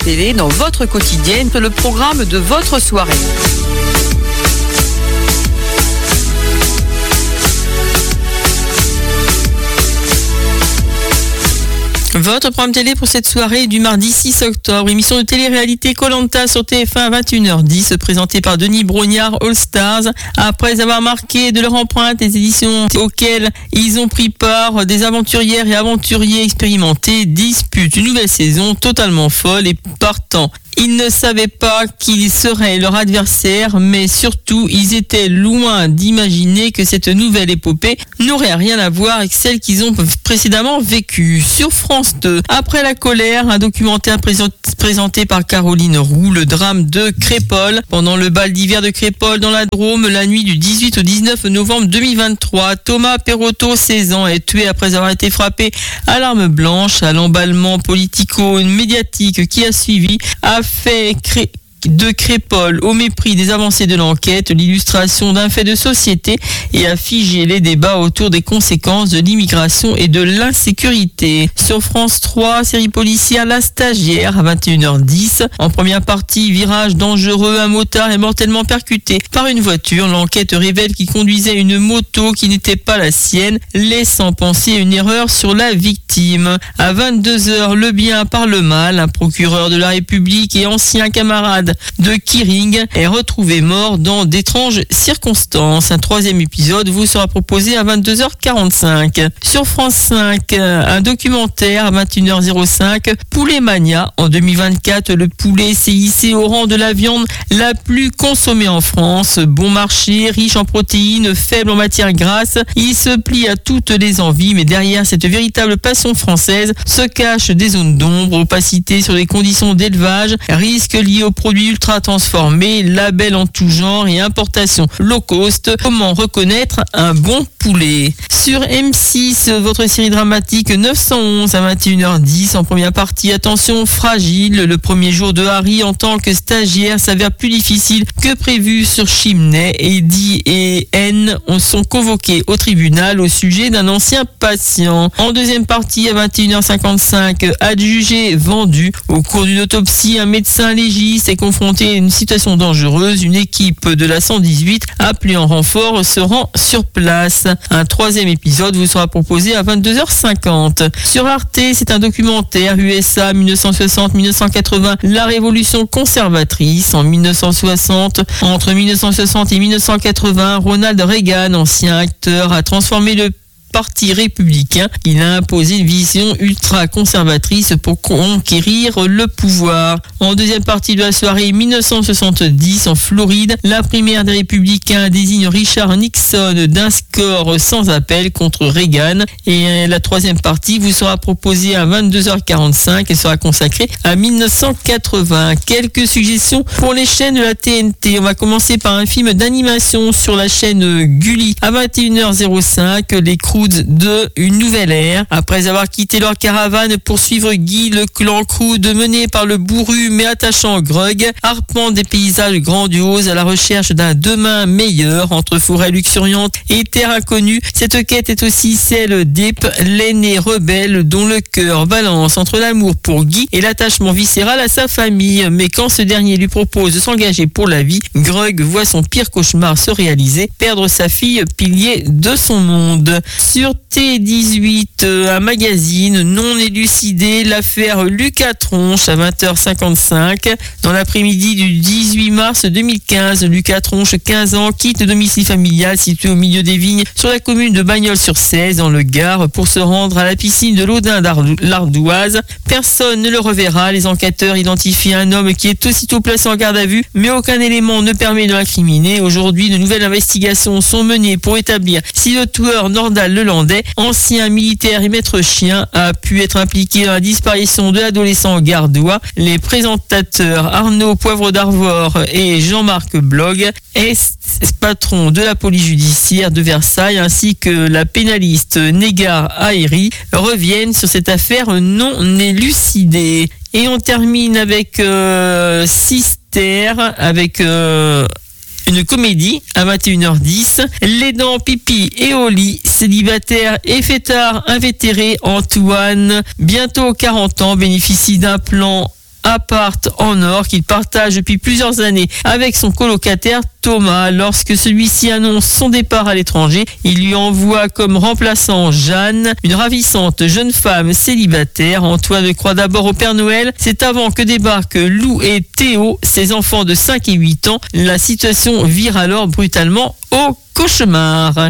télé dans votre quotidien, le programme de votre soirée. Votre programme télé pour cette soirée du mardi 6 octobre, émission de télé-réalité Koh-Lanta sur TF1 à 21h10, présentée par Denis Brognard All Stars. Après avoir marqué de leur empreinte les éditions auxquelles ils ont pris part, des aventurières et aventuriers expérimentés disputent une nouvelle saison totalement folle et partant. Ils ne savaient pas qui serait leur adversaire, mais surtout, ils étaient loin d'imaginer que cette nouvelle épopée n'aurait rien à voir avec celle qu'ils ont précédemment vécue. Sur France 2, Après la colère, un documentaire présenté par Caroline Roux, le drame de Crépol. Pendant le bal d'hiver de Crépol dans la Drôme, la nuit du 18 au 19 novembre 2023, Thomas Perrotto, 16 ans, est tué après avoir été frappé à l'arme blanche. À l'emballement politico-médiatique qui a suivi, a fait de Crépol au mépris des avancées de l'enquête, l'illustration d'un fait de société et a figé les débats autour des conséquences de l'immigration et de l'insécurité. Sur France 3, série policière La Stagiaire à 21h10. En première partie, virage dangereux, un motard est mortellement percuté par une voiture. L'enquête révèle qu'il conduisait une moto qui n'était pas la sienne, laissant penser une erreur sur la victime. À 22h, le bien par le mal, un procureur de la République et ancien camarade de Kiring est retrouvé mort dans d'étranges circonstances. Un troisième épisode vous sera proposé à 22h45. Sur France 5, un documentaire à 21h05, Poulet Mania. En 2024, le poulet s'est hissé au rang de la viande la plus consommée en France. Bon marché, riche en protéines, faible en matières grasses, il se plie à toutes les envies, mais derrière cette véritable passion française se cachent des zones d'ombre, opacité sur les conditions d'élevage, risques liés aux produits ultra transformés, labels en tout genre et importation low cost. Comment reconnaître un bon poulet? Sur M6, votre série dramatique 911 à 21h10. En première partie, attention, fragile. Le premier jour de Harry en tant que stagiaire s'avère plus difficile que prévu sur Chimney. Eddie et Anne sont convoqués au tribunal au sujet d'un ancien patient. En deuxième partie, à 21h55, adjugé vendu. Au cours d'une autopsie, un médecin légiste est confronté à une situation dangereuse. Une équipe de la 118 appelée en renfort se rend sur place. Un troisième épisode vous sera proposé à 22h50. Sur Arte, c'est un documentaire USA 1960-1980, la révolution conservatrice. En 1960, entre 1960 et 1980, Ronald Reagan, ancien acteur, a transformé le Parti républicain. Il a imposé une vision ultra-conservatrice pour conquérir le pouvoir. En deuxième partie de la soirée, 1970, en Floride, la primaire des républicains désigne Richard Nixon d'un score sans appel contre Reagan. Et la troisième partie vous sera proposée à 22h45 et sera consacrée à 1980. Quelques suggestions pour les chaînes de la TNT. On va commencer par un film d'animation sur la chaîne Gulli à 21h05, les Croods de Une Nouvelle Ère. Après avoir quitté leur caravane pour suivre Guy, le clan Crood mené par le bourru mais attachant Grug arpente des paysages grandioses à la recherche d'un demain meilleur entre forêts luxuriantes et terres inconnues. Cette quête est aussi celle d'Eep, l'aîné rebelle dont le cœur balance entre l'amour pour Guy et l'attachement viscéral à sa famille. Mais quand ce dernier lui propose de s'engager pour la vie, Grug voit son pire cauchemar se réaliser, perdre sa fille, pilier de son monde. Sur T18, un magazine non élucidé, l'affaire Lucas Tronche à 20h55. Dans l'après-midi du 18 mars 2015, Lucas Tronche, 15 ans, quitte le domicile familial situé au milieu des vignes sur la commune de Bagnols-sur-Cèze dans le Gard pour se rendre à la piscine de l'Audin l'Ardoise. Personne ne le reverra. Les enquêteurs identifient un homme qui est aussitôt placé en garde à vue, mais aucun élément ne permet de l'incriminer. Aujourd'hui, de nouvelles investigations sont menées pour établir si le tueur Nordal Lelandais, ancien militaire et maître chien, a pu être impliqué dans la disparition de l'adolescent gardois. Les présentateurs Arnaud Poivre d'Arvor et Jean-Marc Blog, ex-patron de la police judiciaire de Versailles, ainsi que la pénaliste Négar Aéry, reviennent sur cette affaire non élucidée. Et on termine avec Sister, avec une comédie à 21h10. Les dents, pipi et au lit, célibataire et fêtard invétéré, Antoine, bientôt 40 ans, bénéficie d'un plan appart en or qu'il partage depuis plusieurs années avec son colocataire Thomas. Lorsque celui-ci annonce son départ à l'étranger, il lui envoie comme remplaçant Jeanne, une ravissante jeune femme célibataire. Antoine croit d'abord au Père Noël. C'est avant que débarquent Lou et Théo, ses enfants de 5 et 8 ans. La situation vire alors brutalement au cauchemar.